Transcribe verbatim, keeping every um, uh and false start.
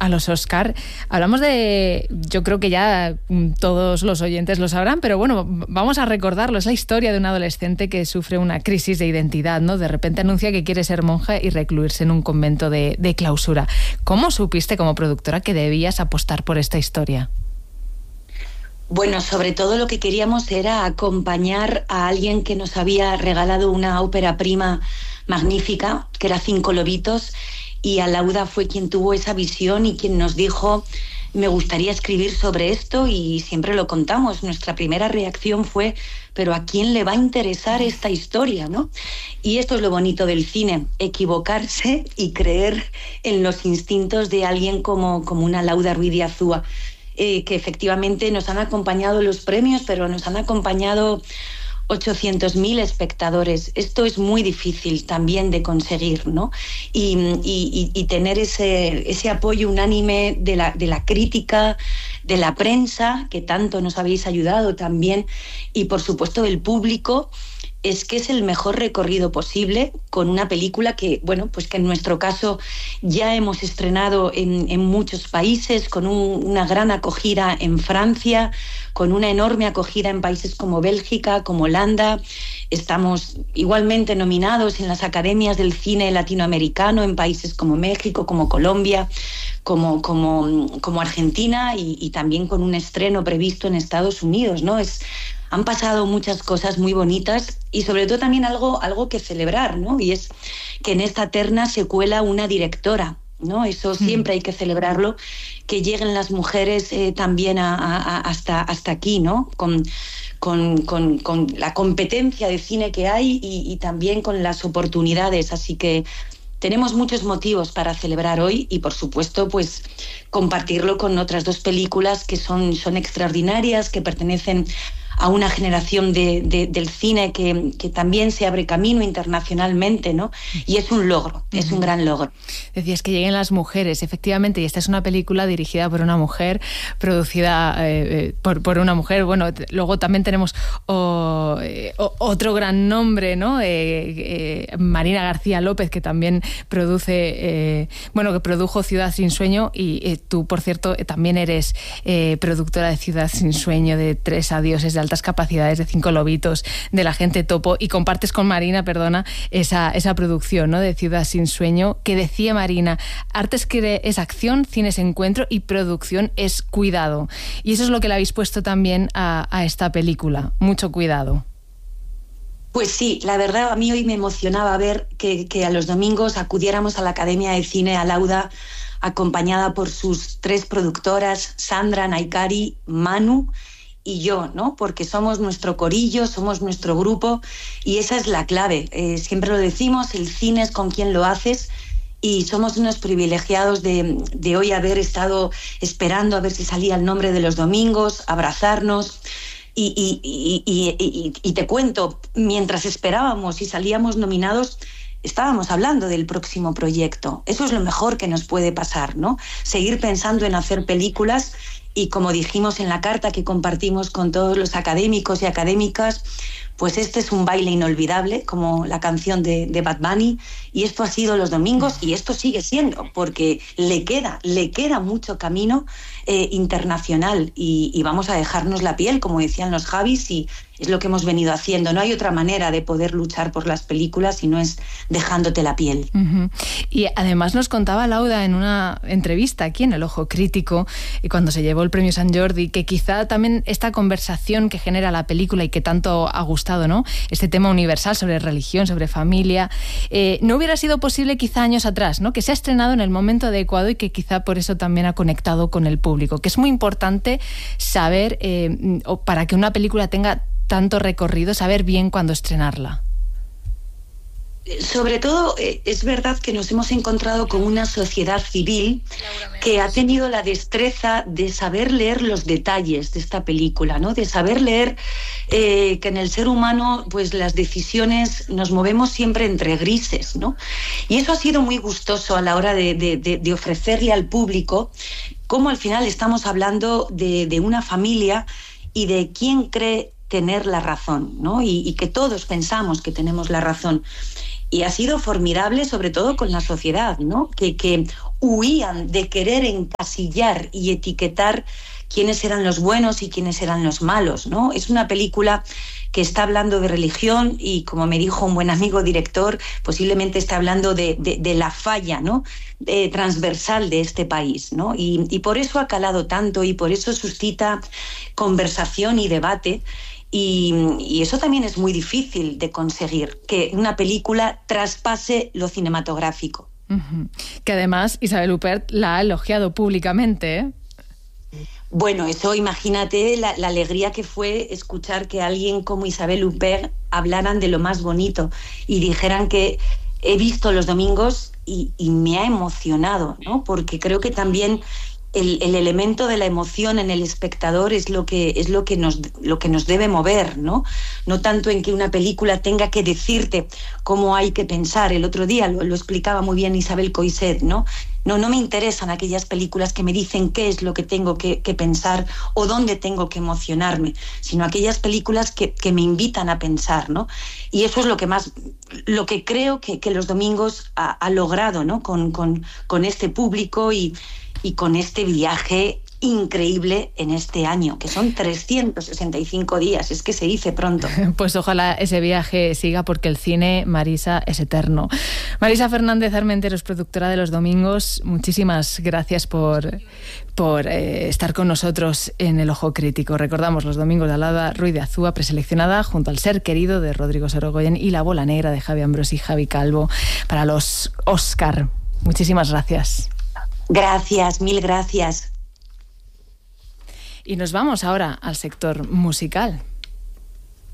a los Oscar. Hablamos de, yo creo que ya todos los oyentes lo sabrán, pero bueno, vamos a recordarlo. Es la historia de un adolescente que sufre una crisis de identidad, ¿no? De repente anuncia que quiere ser monja y recluirse en un convento de, de clausura. ¿Cómo supiste como productora que debías apostar por esta historia? Bueno, sobre todo lo que queríamos era acompañar a alguien que nos había regalado una ópera prima magnífica, que era Cinco Lobitos, y Alauda fue quien tuvo esa visión y quien nos dijo: me gustaría escribir sobre esto, y siempre lo contamos. Nuestra primera reacción fue: pero ¿a quién le va a interesar esta historia, no? Y esto es lo bonito del cine, equivocarse y creer en los instintos de alguien como, como una Alauda Ruiz de Azúa. Eh, que efectivamente nos han acompañado los premios, pero nos han acompañado ochocientos mil espectadores. Esto es muy difícil también de conseguir, ¿no? Y, y, y tener ese, ese apoyo unánime de la, de la crítica, de la prensa, que tanto nos habéis ayudado también, y por supuesto del público. Es que es el mejor recorrido posible con una película que, bueno, pues que en nuestro caso ya hemos estrenado en, en muchos países, con un, una gran acogida en Francia, con una enorme acogida en países como Bélgica, como Holanda. Estamos igualmente nominados en las academias del cine latinoamericano en países como México, como Colombia, como, como, como Argentina, y, y también con un estreno previsto en Estados Unidos, ¿no? Es... Han pasado muchas cosas muy bonitas y sobre todo también algo, algo que celebrar, ¿no? Y es que en esta terna se cuela una directora, ¿no? Eso siempre hay que celebrarlo, que lleguen las mujeres eh, también a, a, hasta, hasta aquí, ¿no? Con, con, con, con la competencia de cine que hay y, y también con las oportunidades. Así que tenemos muchos motivos para celebrar hoy y, por supuesto, pues compartirlo con otras dos películas que son, son extraordinarias, que pertenecen a una generación de, de, del cine que, que también se abre camino internacionalmente, ¿no? Y es un logro, uh-huh. es un gran logro. Decías que lleguen las mujeres, efectivamente, y esta es una película dirigida por una mujer, producida eh, por, por una mujer. Bueno, t- luego también tenemos oh, eh, oh, otro gran nombre, ¿no? Eh, eh, Marina García López, que también produce, eh, bueno, que produjo Ciudad sin Sueño, y eh, tú, por cierto, eh, también eres eh, productora de Ciudad sin Sueño, de Tres Adioses, de Altas Capacidades, de Cinco Lobitos, de La Gente Topo, y compartes con Marina, perdona, esa, esa producción, ¿no? De Ciudad sin Sueño, que decía Marina: arte es, que es acción, cine es encuentro y producción es cuidado. Y eso es lo que le habéis puesto también a, a esta película, mucho cuidado. Pues sí, la verdad a mí hoy me emocionaba ver que, que a los domingos acudiéramos a la Academia de Cine Alauda, acompañada por sus tres productoras, Sandra, Naikari, Manu y yo, ¿no? Porque somos nuestro corillo, somos nuestro grupo, y esa es la clave. Eh, siempre lo decimos, el cine es con quien lo haces, y somos unos privilegiados de, de hoy haber estado esperando a ver si salía el nombre de los domingos, abrazarnos. Y, y, y, y, y, y te cuento, mientras esperábamos y salíamos nominados, estábamos hablando del próximo proyecto. Eso es lo mejor que nos puede pasar, ¿no? Seguir pensando en hacer películas. Y como dijimos en la carta que compartimos con todos los académicos y académicas, pues este es un baile inolvidable, como la canción de, de Bad Bunny, y esto ha sido los domingos, y esto sigue siendo, porque le queda, le queda mucho camino eh, internacional, y, y vamos a dejarnos la piel, como decían los Javis, y es lo que hemos venido haciendo. No hay otra manera de poder luchar por las películas si no es dejándote la piel. Uh-huh. Y además nos contaba Lauda en una entrevista aquí en El Ojo Crítico, y cuando se llevó el premio San Jordi, que quizá también esta conversación que genera la película y que tanto ha gustado, ¿no? Este tema universal sobre religión, sobre familia, eh, no hubiera sido posible quizá años atrás, ¿no? Que se ha estrenado en el momento adecuado y que quizá por eso también ha conectado con el público, que es muy importante saber, eh, para que una película tenga tanto recorrido, saber bien cuándo estrenarla. Sobre todo, eh, es verdad que nos hemos encontrado con una sociedad civil que ha tenido la destreza de saber leer los detalles de esta película, ¿no? De saber leer eh, que en el ser humano, pues las decisiones nos movemos siempre entre grises, ¿no? Y eso ha sido muy gustoso a la hora de, de, de, de ofrecerle al público cómo al final estamos hablando de, de una familia y de quién cree tener la razón, ¿no? Y, y que todos pensamos que tenemos la razón. Y ha sido formidable, sobre todo con la sociedad, ¿no? Que, que huían de querer encasillar y etiquetar quiénes eran los buenos y quiénes eran los malos, ¿no? Es una película que está hablando de religión y, como me dijo un buen amigo director, posiblemente está hablando de, de, de la falla, ¿no? Eh, transversal de este país, ¿no? Y, y por eso ha calado tanto y por eso suscita conversación y debate. Y, y eso también es muy difícil de conseguir, que una película traspase lo cinematográfico. Uh-huh. Que además Isabel Huppert la ha elogiado públicamente, ¿eh? Bueno, eso imagínate la, la alegría que fue escuchar que alguien como Isabel Huppert hablaran de lo más bonito y dijeran que he visto Los Domingos y, y me ha emocionado, ¿no? Porque creo que también el, el elemento de la emoción en el espectador es lo que es lo que nos lo que nos debe mover, ¿no? No tanto en que una película tenga que decirte cómo hay que pensar. El otro día lo, lo explicaba muy bien Isabel Coixet, ¿no? No, no me interesan aquellas películas que me dicen qué es lo que tengo que, que pensar o dónde tengo que emocionarme, sino aquellas películas que, que me invitan a pensar, ¿no? Y eso es lo que más, lo que creo que, que Los Domingos ha, ha logrado, ¿no? Con, con, con este público y, y con este viaje increíble en este año, que son trescientos sesenta y cinco días, es que se dice pronto. Pues ojalá ese viaje siga, porque el cine, Marisa, es eterno. Marisa Fernández Armenteros, productora de Los Domingos, muchísimas gracias por, por eh, estar con nosotros en El Ojo Crítico. Recordamos Los Domingos de Alada Ruiz de Azúa, preseleccionada junto al Ser Querido de Rodrigo Sorogoyen y La Bola Negra de Javi Ambrosi y Javi Calvo para los Oscar. Muchísimas gracias. Gracias, mil gracias. Y nos vamos ahora al sector musical.